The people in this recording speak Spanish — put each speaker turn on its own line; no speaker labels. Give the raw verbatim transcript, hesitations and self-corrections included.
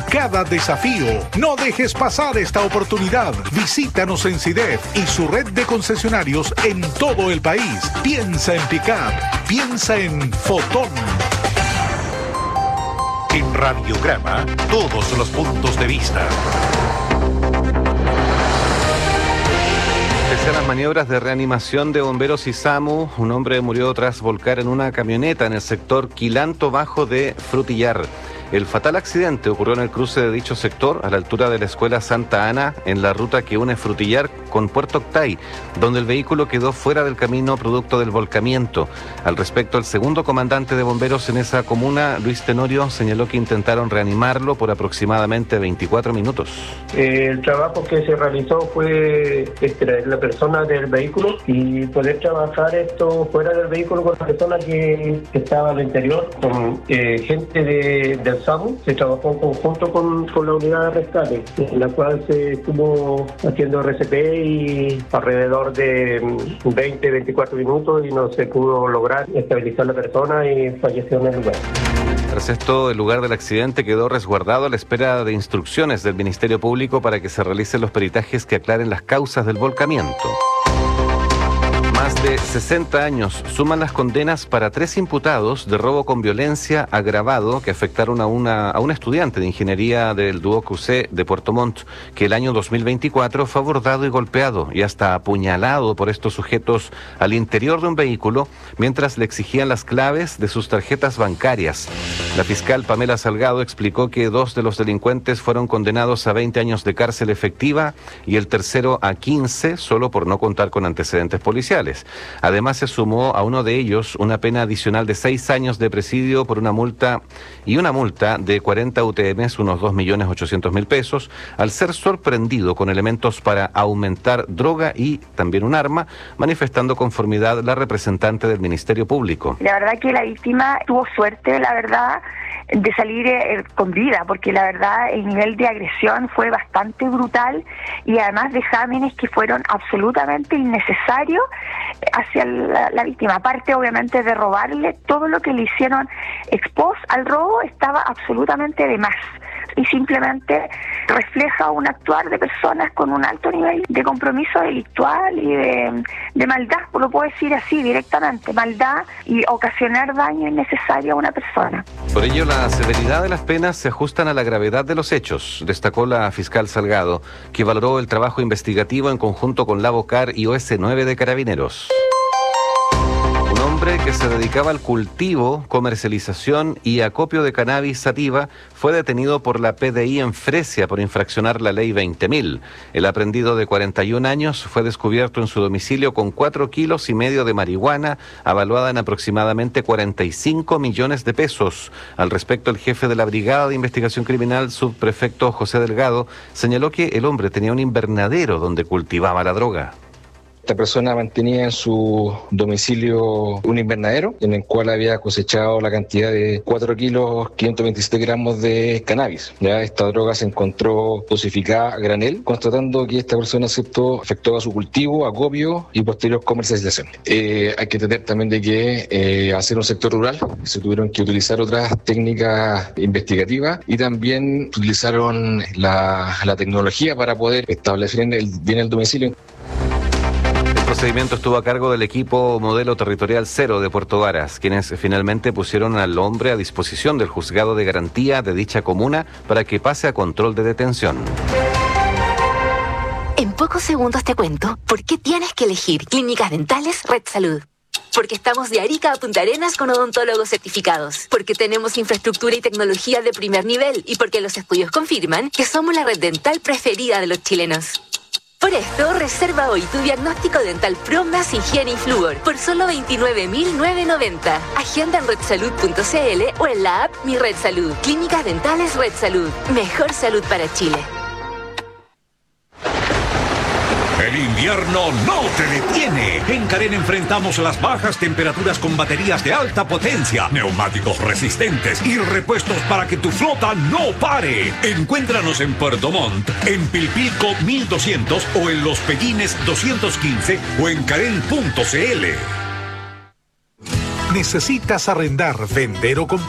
cada desafío. No dejes pasar esta oportunidad. Visítanos en SIDEF y su red de concesionarios en todo el país. Piensa en Pickup. Piensa en Fotón. En Radiograma, todos los puntos de vista.
Pese a las maniobras de reanimación de bomberos y SAMU, un hombre murió tras volcar en una camioneta en el sector Quilanto Bajo de Frutillar. El fatal accidente ocurrió en el cruce de dicho sector, a la altura de la Escuela Santa Ana, en la ruta que une Frutillar con Puerto Octay, donde el vehículo quedó fuera del camino producto del volcamiento. Al respecto, el segundo comandante de bomberos en esa comuna, Luis Tenorio, señaló que intentaron reanimarlo por aproximadamente veinticuatro minutos.
Eh, el trabajo que se realizó fue extraer la persona del vehículo y poder trabajar esto fuera del vehículo con la persona que, que estaba al interior, con eh, gente de, del SAMU. Se trabajó en conjunto con, con la unidad de rescate, en la cual se estuvo haciendo R C P y alrededor de veinte a veinticuatro minutos y no se pudo lograr estabilizar la persona y falleció en el lugar.
Tras esto, el lugar del accidente quedó resguardado a la espera de instrucciones del Ministerio Público para que se realicen los peritajes que aclaren las causas del volcamiento. Más de sesenta años suman las condenas para tres imputados de robo con violencia agravado que afectaron a una, a un estudiante de ingeniería del Duoc U C de Puerto Montt, que el año dos mil veinticuatro fue abordado y golpeado y hasta apuñalado por estos sujetos al interior de un vehículo mientras le exigían las claves de sus tarjetas bancarias. La fiscal Pamela Salgado explicó que dos de los delincuentes fueron condenados a veinte años de cárcel efectiva y el tercero a quince solo por no contar con antecedentes policiales. Además, se sumó a uno de ellos una pena adicional de seis años de presidio por una multa y una multa de cuarenta U T Ms, unos dos millones ochocientos mil pesos, al ser sorprendido con elementos para aumentar droga y también un arma, manifestando conformidad la representante del Ministerio Público.
La verdad que la víctima tuvo suerte, la verdad, de salir eh, con vida, porque la verdad el nivel de agresión fue bastante brutal y además vejámenes que fueron absolutamente innecesarios hacia la, la víctima. Aparte, obviamente, de robarle, todo lo que le hicieron expos al robo estaba absolutamente de más y simplemente refleja un actuar de personas con un alto nivel de compromiso delictual y de, de maldad, lo puedo decir así directamente, maldad y ocasionar daño innecesario a una persona.
Por ello, la severidad de las penas se ajustan a la gravedad de los hechos, destacó la fiscal Salgado, que valoró el trabajo investigativo en conjunto con la Bocar y O S nueve de Carabineros. Un hombre que se dedicaba al cultivo, comercialización y acopio de cannabis sativa fue detenido por la P D I en Fresia por infraccionar la ley veinte mil. El aprendido de cuarenta y un años fue descubierto en su domicilio con cuatro kilos y medio de marihuana, avaluada en aproximadamente cuarenta y cinco millones de pesos. Al respecto, el jefe de la Brigada de Investigación Criminal, subprefecto José Delgado, señaló que el hombre tenía un invernadero donde cultivaba la droga.
Esta persona mantenía en su domicilio un invernadero en el cual había cosechado la cantidad de cuatro kilos quinientos veintisiete gramos de cannabis. Ya esta droga se encontró dosificada a granel, constatando que esta persona aceptó, efectuaba su cultivo, acopio y posterior comercialización. Eh, hay que entender también de que eh, al ser un sector rural se tuvieron que utilizar otras técnicas investigativas y también utilizaron la, la tecnología para poder establecer el, bien el domicilio.
El procedimiento estuvo a cargo del equipo Modelo Territorial Cero de Puerto Varas, quienes finalmente pusieron al hombre a disposición del juzgado de garantía de dicha comuna para que pase a control de detención.
En pocos segundos te cuento por qué tienes que elegir Clínicas Dentales Red Salud. Porque estamos de Arica a Punta Arenas con odontólogos certificados. Porque tenemos infraestructura y tecnología de primer nivel. Y porque los estudios confirman que somos la red dental preferida de los chilenos. Por esto, reserva hoy tu diagnóstico dental Pro más higiene y flúor por solo veintinueve mil novecientos noventa. Agenda en red salud punto c l o en la app Mi Red Salud. Clínicas Dentales Red Salud. Mejor salud para Chile.
El invierno no te detiene. En Carén enfrentamos las bajas temperaturas con baterías de alta potencia, neumáticos resistentes y repuestos para que tu flota no pare. Encuéntranos en Puerto Montt, en Pilpilco mil doscientos o en Los Pellines doscientos quince o en carén punto c l. ¿Necesitas arrendar, vender o comprar?